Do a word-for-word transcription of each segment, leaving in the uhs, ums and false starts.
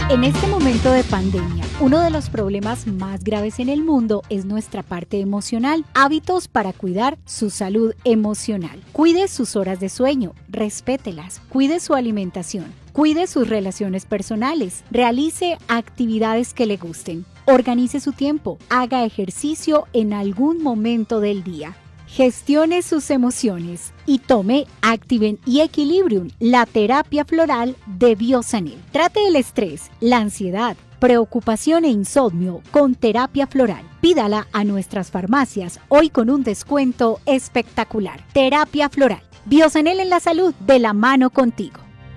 En este momento de pandemia, uno de los problemas más graves en el mundo es nuestra parte emocional. Hábitos para cuidar su salud emocional. Cuide sus horas de sueño, respételas, cuide su alimentación, cuide sus relaciones personales, realice actividades que le gusten, organice su tiempo, haga ejercicio en algún momento del día. Gestione sus emociones y tome Activen y Equilibrium, la terapia floral de Biosanel. Trate el estrés, la ansiedad, preocupación e insomnio con terapia floral. Pídala a nuestras farmacias hoy con un descuento espectacular. Terapia floral. Biosanel en la salud, de la mano contigo.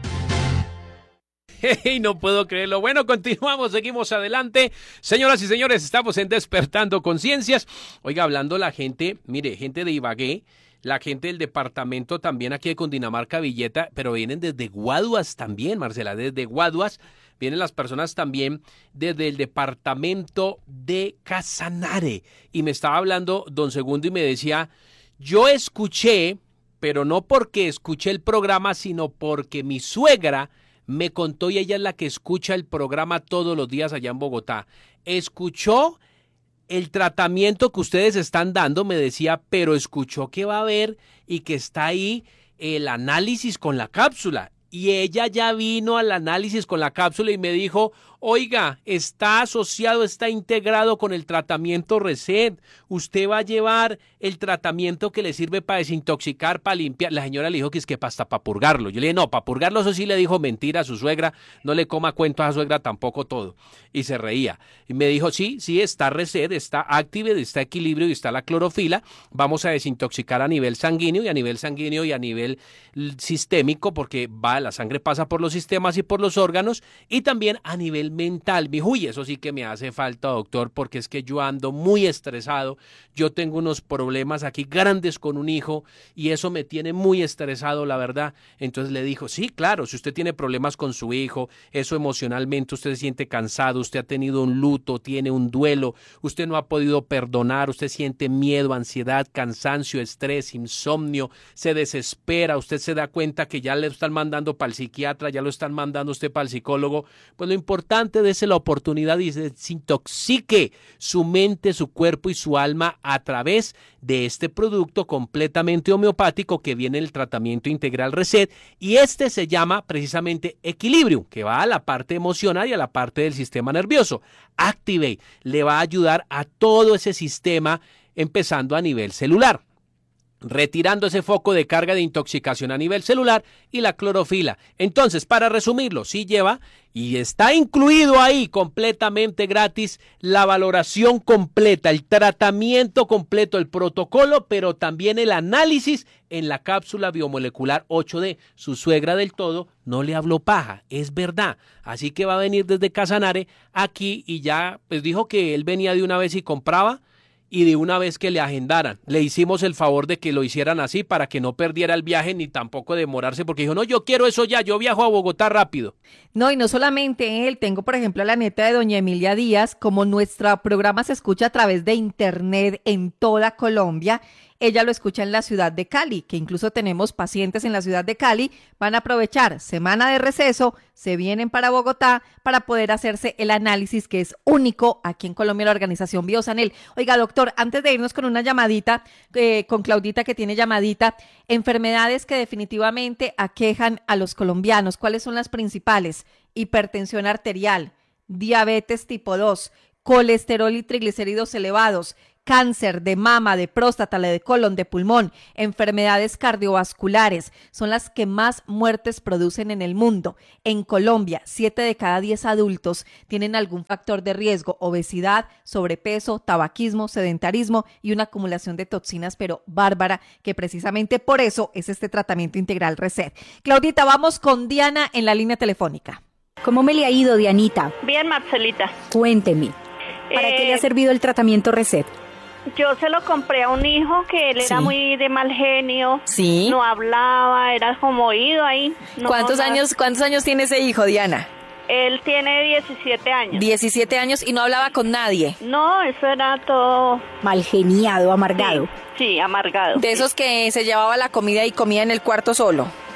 Hey, no puedo creerlo. Bueno, continuamos, seguimos adelante. Señoras y señores, estamos en Despertando Conciencias. Oiga, hablando la gente, mire, gente de Ibagué, la gente del departamento también aquí de Cundinamarca, Villeta, pero vienen desde Guaduas también, Marcela, desde Guaduas. Vienen las personas también desde el departamento de Casanare. Y me estaba hablando don Segundo y me decía, yo escuché, pero no porque escuché el programa, sino porque mi suegra me contó, y ella es la que escucha el programa todos los días allá en Bogotá. Escuchó el tratamiento que ustedes están dando, me decía, pero escuchó que va a haber y que está ahí el análisis con la cápsula. Y ella ya vino al análisis con la cápsula y me dijo, oiga, está asociado, está integrado con el tratamiento Reset. Usted va a llevar el tratamiento que le sirve para desintoxicar, para limpiar. La señora le dijo que es que hasta para purgarlo. Yo le dije, no, para purgarlo, eso sí le dijo mentira a su suegra. No le coma cuento a su suegra tampoco todo. Y se reía. Y me dijo, sí, sí, está Reset, está Active, está Equilibrio y está la clorofila. Vamos a desintoxicar a nivel sanguíneo y a nivel sanguíneo y a nivel sistémico, porque va, la sangre pasa por los sistemas y por los órganos, y también a nivel mental. Mi uy, eso sí que me hace falta, doctor, porque es que yo ando muy estresado. Yo tengo unos problemas aquí grandes con un hijo y eso me tiene muy estresado, la verdad. Entonces le dijo, sí, claro, si usted tiene problemas con su hijo, eso emocionalmente, usted se siente cansado, usted ha tenido un luto, tiene un duelo, usted no ha podido perdonar, usted siente miedo, ansiedad, cansancio, estrés, insomnio, se desespera, usted se da cuenta que ya le están mandando para el psiquiatra, ya lo están mandando usted para el psicólogo. Pues lo importante, dése la oportunidad y desintoxique su mente, su cuerpo y su alma a través de este producto completamente homeopático que viene en el tratamiento integral Reset, y este se llama precisamente Equilibrium, que va a la parte emocional y a la parte del sistema nervioso. Activate le va a ayudar a todo ese sistema, empezando a nivel celular, retirando ese foco de carga de intoxicación a nivel celular, y la clorofila. Entonces, para resumirlo, sí lleva y está incluido ahí completamente gratis la valoración completa, el tratamiento completo, el protocolo, pero también el análisis en la cápsula biomolecular ocho D. Su suegra del todo no le habló paja, es verdad. Así que va a venir desde Casanare aquí y ya pues dijo que él venía de una vez y compraba, y de una vez que le agendaran. Le hicimos el favor de que lo hicieran así para que no perdiera el viaje ni tampoco demorarse, porque dijo, no, yo quiero eso ya, yo viajo a Bogotá rápido. No, y no solamente él, tengo por ejemplo a la nieta de doña Emilia Díaz, como nuestro programa se escucha a través de internet en toda Colombia, ella lo escucha en la ciudad de Cali, que incluso tenemos pacientes en la ciudad de Cali, van a aprovechar semana de receso, se vienen para Bogotá para poder hacerse el análisis que es único aquí en Colombia, la organización Biosanel. Oiga, doctor, antes de irnos con una llamadita, eh, con Claudita que tiene llamadita, enfermedades que definitivamente aquejan a los colombianos, ¿cuáles son las principales? Hipertensión arterial, diabetes tipo dos, colesterol y triglicéridos elevados, cáncer de mama, de próstata, de colon, de pulmón, enfermedades cardiovasculares, son las que más muertes producen en el mundo. En Colombia, siete de cada diez adultos tienen algún factor de riesgo, obesidad, sobrepeso, tabaquismo, sedentarismo y una acumulación de toxinas, pero bárbara, que precisamente por eso es este tratamiento integral Reset. Claudita, vamos con Diana en la línea telefónica. ¿Cómo me le ha ido, Dianita? Bien, Marcelita. Cuénteme, ¿para eh, qué le ha servido el tratamiento Reset? Yo se lo compré a un hijo que él era Sí. muy de mal genio, Sí. no hablaba, era como oído ahí. No, ¿Cuántos no, años, cuántos años tiene ese hijo, Diana? Él tiene diecisiete años. diecisiete años y no hablaba con nadie. No, eso era todo... Malgeniado, amargado. Sí, sí, amargado. De esos que se llevaba la comida y comía en el cuarto solo.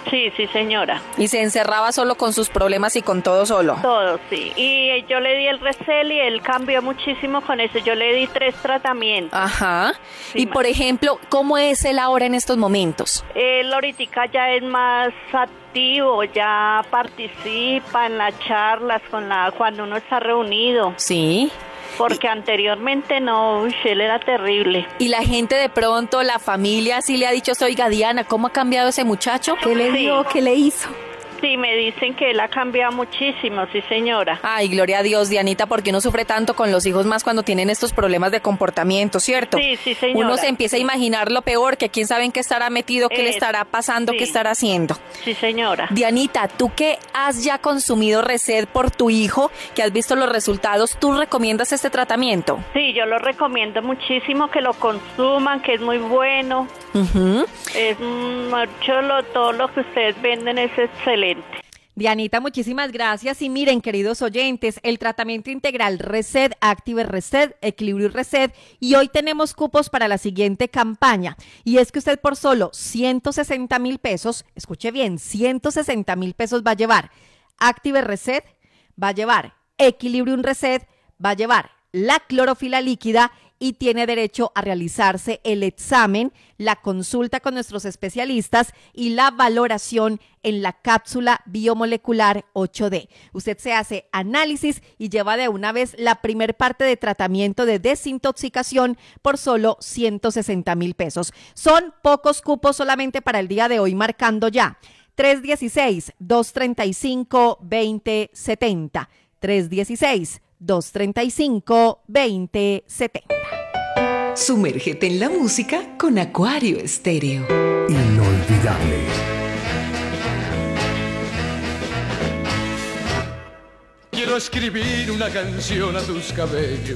Sí, sí, señora. Y se encerraba solo con sus problemas y con todo solo. Todo, sí. Y yo le di el Resel y él cambió muchísimo con eso. Yo le di tres tratamientos. Ajá. Sí, y ma- por ejemplo, ¿cómo es él ahora en estos momentos? Él ahorita ya es más activo, ya participa en las charlas con la cuando uno está reunido. Sí. Porque anteriormente no, uy, él era terrible. Y la gente de pronto, la familia, sí le ha dicho, oiga Diana, ¿cómo ha cambiado ese muchacho? ¿Qué le Sí. dio? ¿Qué le hizo? Sí, me dicen que él ha cambiado muchísimo, sí, señora. Ay, gloria a Dios, Dianita, porque uno sufre tanto con los hijos más cuando tienen estos problemas de comportamiento, ¿cierto? Sí, sí, señora. Uno se empieza a imaginar lo peor, que quién sabe en qué estará metido, qué le Eh, estará pasando, sí. qué estará haciendo. Sí, señora. Dianita, tú que has ya consumido Resed por tu hijo, que has visto los resultados, ¿tú recomiendas este tratamiento? Sí, yo lo recomiendo muchísimo que lo consuman, que es muy bueno. Ujú. Es mucho lo, todo lo que ustedes venden es excelente. Dianita, muchísimas gracias. Y miren, queridos oyentes, el tratamiento integral Resed, Active Resed, Equilibrio Resed, y hoy tenemos cupos para la siguiente campaña. Y es que usted por solo ciento sesenta mil pesos, escuche bien, ciento sesenta mil pesos va a llevar Active Resed, va a llevar Equilibrium Resed, va a llevar la clorofila líquida y tiene derecho a realizarse el examen, la consulta con nuestros especialistas y la valoración en la cápsula biomolecular ocho D. Usted se hace análisis y lleva de una vez la primer parte de tratamiento de desintoxicación por solo ciento sesenta mil pesos. Son pocos cupos solamente para el día de hoy, marcando ya tres uno seis, dos tres cinco, dos cero siete cero, tres uno seis, dos tres cinco, dos cero siete cero. Sumérgete en la música con Acuario Estéreo. Inolvidable. Quiero escribir una canción a tus cabellos